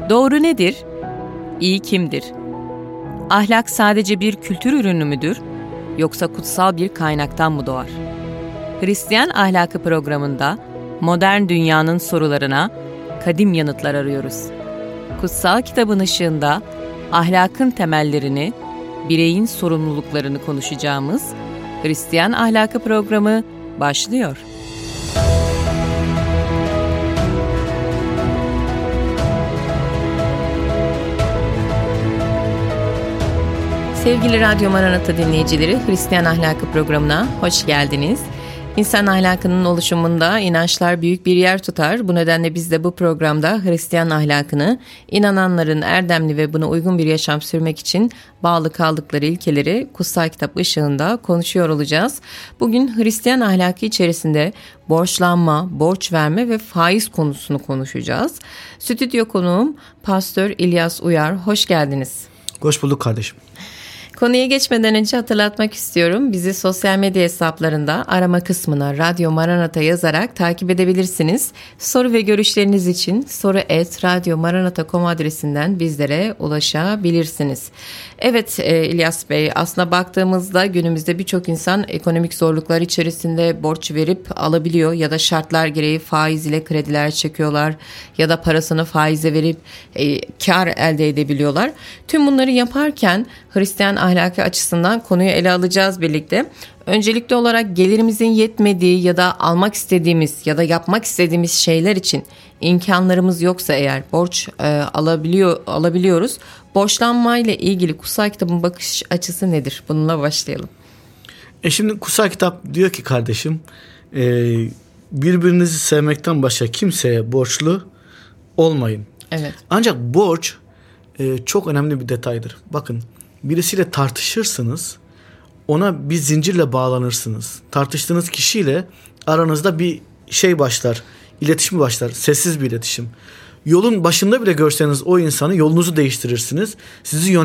Doğru nedir? İyi kimdir? Ahlak sadece bir kültür ürünü müdür? Yoksa kutsal bir kaynaktan mı doğar? Hristiyan Ahlakı programında modern dünyanın sorularına kadim yanıtlar arıyoruz. Kutsal kitabın ışığında ahlakın temellerini, bireyin sorumluluklarını konuşacağımız Hristiyan Ahlakı programı başlıyor. Sevgili Radyo Maranata dinleyicileri, Hristiyan Ahlakı programına hoş geldiniz. İnsan ahlakının oluşumunda inançlar büyük bir yer tutar. Bu nedenle biz de bu programda Hristiyan ahlakını, inananların erdemli ve buna uygun bir yaşam sürmek için bağlı kaldıkları ilkeleri kutsal kitap ışığında konuşuyor olacağız. Bugün Hristiyan ahlakı içerisinde borçlanma, borç verme ve faiz konusunu konuşacağız. Stüdyo konuğum Pastör İlyas Uyar. Hoş geldiniz. Hoş bulduk kardeşim. Konuya geçmeden önce hatırlatmak istiyorum. Bizi sosyal medya hesaplarında arama kısmına Radyo Maranata yazarak takip edebilirsiniz. Soru ve görüşleriniz için soru@radyomaranata.com adresinden bizlere ulaşabilirsiniz. Evet İlyas Bey, aslında baktığımızda günümüzde birçok insan ekonomik zorluklar içerisinde borç verip alabiliyor ya da şartlar gereği faiz ile krediler çekiyorlar ya da parasını faize verip kar elde edebiliyorlar. Tüm bunları yaparken Hristiyan ahlakı açısından konuyu ele alacağız birlikte. Öncelikli olarak gelirimizin yetmediği ya da almak istediğimiz ya da yapmak istediğimiz şeyler için imkanlarımız yoksa eğer borç alabiliyoruz. Borçlanmayla ilgili kutsal kitabın bakış açısı nedir? Bununla başlayalım. Şimdi kutsal kitap diyor ki kardeşim, birbirinizi sevmekten başka kimseye borçlu olmayın. Evet. Ancak borç çok önemli bir detaydır. Bakın, birisiyle tartışırsınız, ona bir zincirle bağlanırsınız. Tartıştığınız kişiyle aranızda bir şey başlar, iletişim başlar, sessiz bir iletişim. Yolun başında bile görseniz o insanı, yolunuzu değiştirirsiniz. Sizi